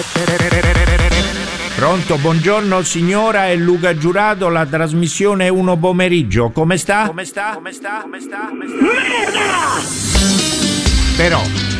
Pronto, buongiorno signora, è Luca Giurato, la trasmissione 1 pomeriggio. Come sta? Merda! Però